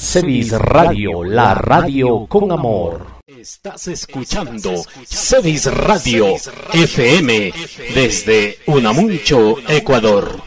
Cedis Radio, la radio con amor. Estás escuchando Cedis Radio FM desde Unamuncho, Ecuador.